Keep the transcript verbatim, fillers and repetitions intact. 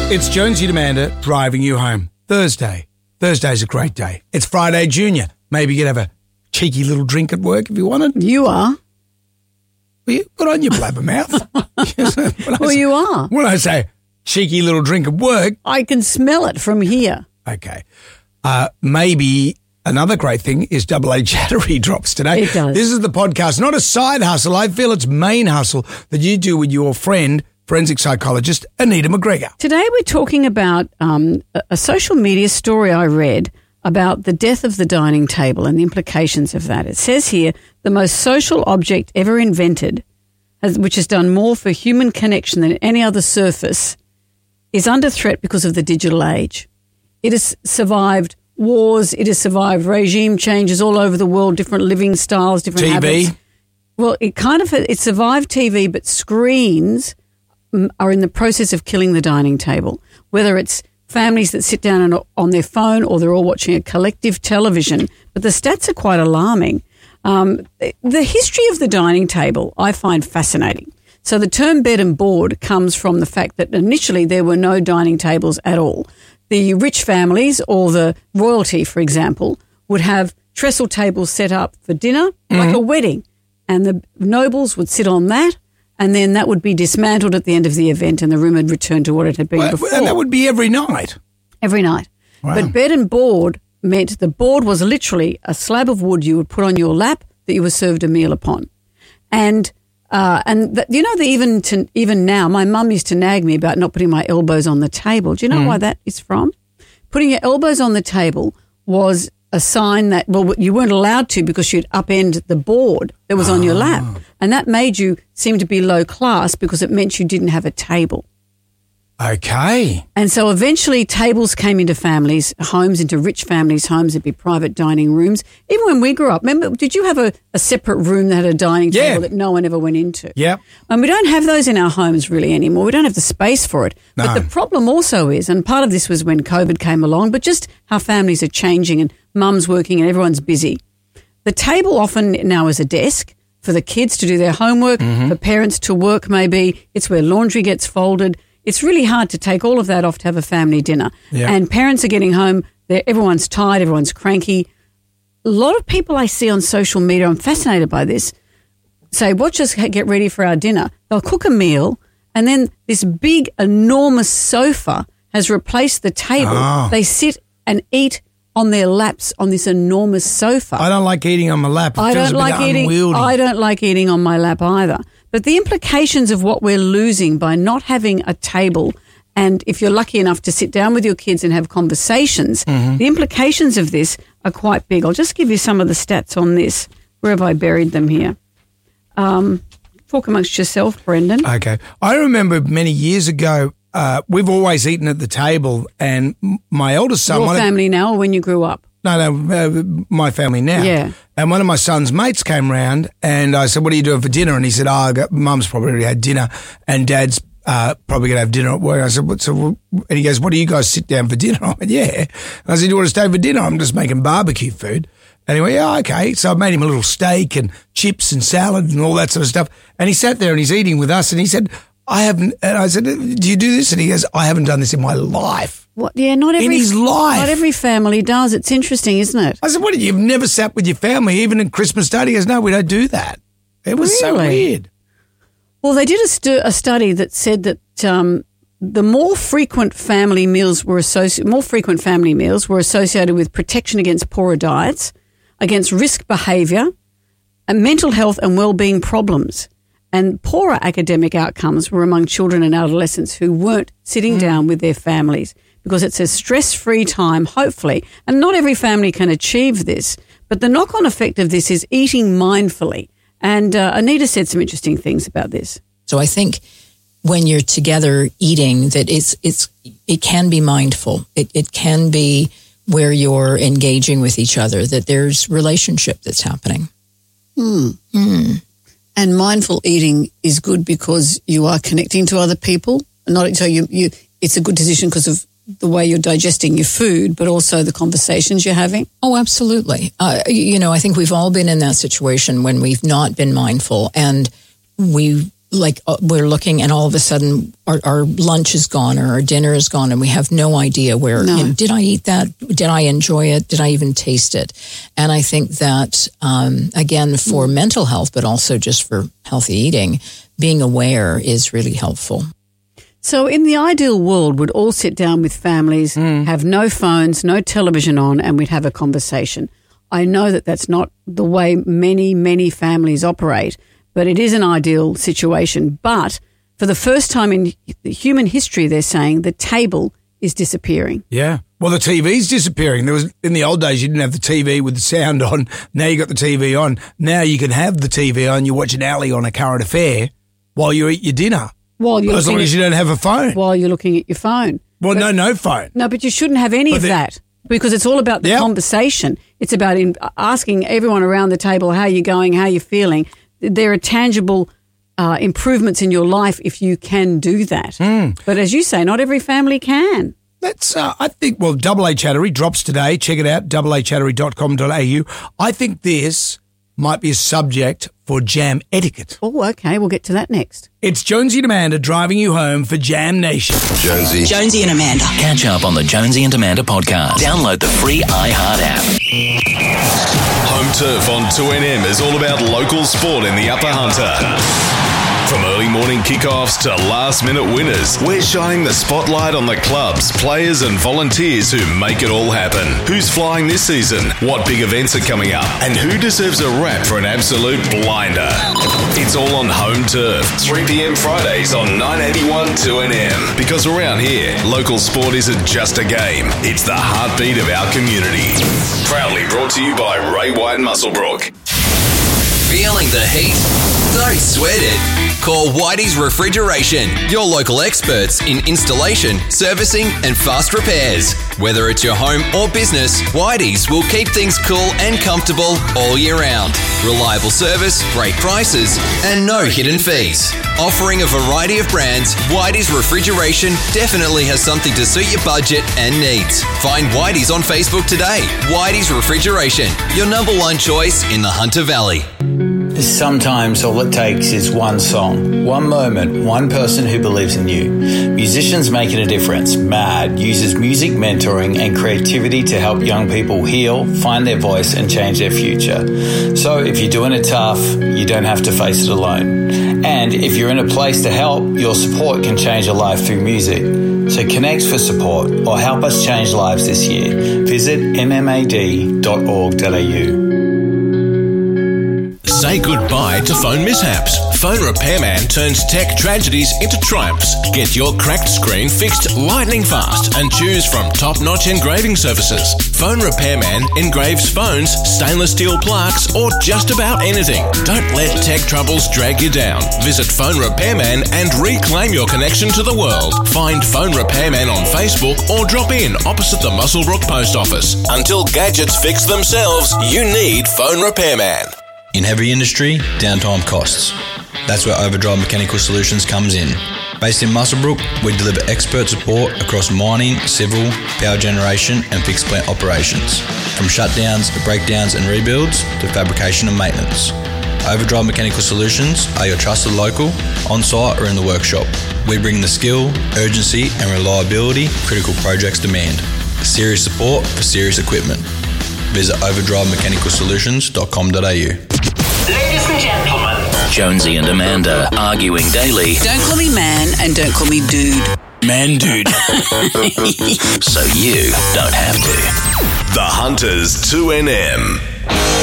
It's Jonesy and Amanda driving you home. Thursday. Thursday's a great day. It's Friday Junior. Maybe you could have a cheeky little drink at work if you wanted. You are. Well, you put on your blabbermouth. Well, say, you are. When I say cheeky little drink at work. I can smell it from here. Okay. Uh, maybe another great thing is Double A Chattery drops today. It does. This is the podcast, not a side hustle. I feel it's main hustle that you do with your friend, forensic psychologist Anita McGregor. Today we're talking about um, a, a social media story I read about the death of the dining table and the implications of that. It says here, the most social object ever invented, has, which has done more for human connection than any other surface, is under threat because of the digital age. It has survived wars, it has survived regime changes all over the world, different living styles, different T V. habits. Well, it kind of, it survived T V, but screens are in the process of killing the dining table, whether it's families that sit down and on their phone or they're all watching a collective television. But the stats are quite alarming. Um, the history of the dining table I find fascinating. So the term bed and board comes from the fact that initially there were no dining tables at all. The rich families or the royalty, for example, would have trestle tables set up for dinner, mm-hmm. like a wedding, and the nobles would sit on that. And then that would be dismantled at the end of the event and the room would return to what it had been well, before. And that would be every night? Every night. Wow. But bed and board meant the board was literally a slab of wood you would put on your lap that you were served a meal upon. And uh, and the, you know, the, even to, even now, my mum used to nag me about not putting my elbows on the table. Do you know mm. why that is from? Putting your elbows on the table was a sign that, well, you weren't allowed to because you'd upend the board that was oh. on your lap. And that made you seem to be low class because it meant you didn't have a table. Okay. And so eventually tables came into families' homes, into rich families' homes. It'd be private dining rooms. Even when we grew up, remember, did you have a, a separate room that had a dining yeah. table that no one ever went into? Yeah. And we don't have those in our homes really anymore. We don't have the space for it. No. But the problem also is, and part of this was when COVID came along, but just how families are changing and mum's working and everyone's busy. The table often now is a desk for the kids to do their homework, mm-hmm. for parents to work maybe. It's where laundry gets folded. It's really hard to take all of that off to have a family dinner. Yeah. And parents are getting home, everyone's tired, everyone's cranky. A lot of people I see on social media, I'm fascinated by this, say, watch us get ready for our dinner. They'll cook a meal and then this big, enormous sofa has replaced the table. Oh. They sit and eat on their laps on this enormous sofa. I don't like eating on my lap. It I feels don't a bit like eating. unwieldy. I don't like eating on my lap either. But the implications of what we're losing by not having a table, and if you're lucky enough to sit down with your kids and have conversations, mm-hmm. the implications of this are quite big. I'll just give you some of the stats on this. Where have I buried them here? Um, talk amongst yourself, Brendan. Okay. I remember many years ago, uh, we've always eaten at the table, and my eldest son... Your family of, now or when you grew up? No, no, uh, my family now. Yeah. And one of my son's mates came round and I said, what are you doing for dinner? And he said, oh, I got, Mum's probably already had dinner and Dad's uh, probably going to have dinner at work. I said, what? So, and he goes, what do you guys sit down for dinner? I went, yeah. And I said, do you want to stay for dinner? I'm just making barbecue food. And he went, yeah, okay. So I made him a little steak and chips and salad and all that sort of stuff. And he sat there and he's eating with us and he said, I haven't, and I said, do you do this? And he goes, I haven't done this in my life. What? Yeah, not every, in his life. Not every family does. It's interesting, isn't it? I said, what, you've never sat with your family, even in Christmas Day? He goes, no, we don't do that. It was really? so weird. Well, they did a, stu- a study that said that um, the more frequent family meals were associ- more frequent family meals were associated with protection against poorer diets, against risk behaviour, and mental health and well-being problems. And poorer academic outcomes were among children and adolescents who weren't sitting mm. down with their families, because it's a stress-free time, hopefully. And not every family can achieve this, but the knock-on effect of this is eating mindfully. And uh, Anita said some interesting things about this. So I think when you're together eating, that it's it's it can be mindful. It it can be where you're engaging with each other, that there's relationship that's happening. Hmm. Mm. And mindful eating is good because you are connecting to other people. Not so you you. It's a good decision because of the way you're digesting your food, but also the conversations you're having. Oh, absolutely. Uh, you know, I think we've all been in that situation when we've not been mindful, and we like uh, we're looking and all of a sudden our, our lunch is gone or our dinner is gone and we have no idea where, No. you know, did I eat that? Did I enjoy it? Did I even taste it? And I think that, um, again, for mm. mental health, but also just for healthy eating, being aware is really helpful. So in the ideal world, we'd all sit down with families, mm. have no phones, no television on, and we'd have a conversation. I know that that's not the way many, many families operate, but it is an ideal situation. But for the first time in human history, they're saying the table is disappearing. Yeah. Well, the T V's disappearing. There was in the old days, you didn't have the T V with the sound on. Now you got the T V on. Now you can have the T V on. You watch an alley on a current affair while you eat your dinner. While you're as long at, as you don't have a phone. While you're looking at your phone. Well, but, no, no phone. No, but you shouldn't have any but of the, that because it's all about the yep. conversation. It's about in, asking everyone around the table how you're going, how you're feeling. There are tangible uh, improvements in your life if you can do that. Mm. But as you say, not every family can. That's, uh, I think, well, Double A Chattery drops today. Check it out, double a chattery dot com dot a u. I think this might be a subject for Jam etiquette. Oh, okay. We'll get to that next. It's Jonesy and Amanda driving you home for Jam Nation. Jonesy. Jonesy and Amanda. Catch up on the Jonesy and Amanda podcast. Download the free iHeart app. Home Turf on two N M is all about local sport in the Upper Hunter. From early morning kickoffs to last-minute winners, we're shining the spotlight on the clubs, players and volunteers who make it all happen. Who's flying this season? What big events are coming up? And who deserves a rap for an absolute blinder? It's all on Home Turf, three p.m. Fridays on nine eighty-one two N M. Because around here, local sport isn't just a game, it's the heartbeat of our community. Proudly brought to you by Ray White Musselbrook. Feeling the heat? Don't sweat it. Call Whitey's Refrigeration, your local experts in installation, servicing and fast repairs. Whether it's your home or business, Whitey's will keep things cool and comfortable all year round. Reliable service, great prices and no hidden fees. Offering a variety of brands, Whitey's Refrigeration definitely has something to suit your budget and needs. Find Whitey's on Facebook today. Whitey's Refrigeration, your number one choice in the Hunter Valley. Sometimes all it takes is one song, one moment, one person who believes in you. Musicians Making a Difference, MAD, uses music mentoring and creativity to help young people heal, find their voice and change their future. So if you're doing it tough, you don't have to face it alone. And if you're in a place to help, your support can change a life through music. So connect for support or help us change lives this year. Visit m m a d dot org dot a u. Say goodbye to phone mishaps. Phone Repairman turns tech tragedies into triumphs. Get your cracked screen fixed lightning fast and choose from top-notch engraving services. Phone Repairman engraves phones, stainless steel plaques, or just about anything. Don't let tech troubles drag you down. Visit Phone Repairman and reclaim your connection to the world. Find Phone Repairman on Facebook or drop in opposite the Musselbrook Post Office. Until gadgets fix themselves, you need Phone Repairman. In heavy industry, downtime costs. That's where Overdrive Mechanical Solutions comes in. Based in Musselbrook, we deliver expert support across mining, civil, power generation and fixed plant operations. From shutdowns, breakdowns and rebuilds to fabrication and maintenance. Overdrive Mechanical Solutions are your trusted local, on-site or in the workshop. We bring the skill, urgency and reliability critical projects demand. Serious support for serious equipment. Visit overdrive mechanical solutions dot com dot a u. Ladies and gentlemen, Jonesy and Amanda arguing daily. Don't call me man and don't call me dude. Man dude. So you don't have to. The Hunters two N M.